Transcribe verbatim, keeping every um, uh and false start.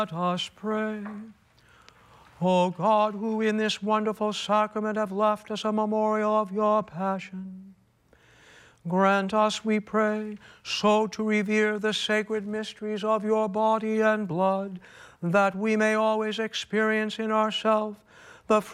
Let us pray. O God, who in this wonderful sacrament have left us a memorial of your passion, grant us, we pray, so to revere the sacred mysteries of your body and blood, that we may always experience in ourselves the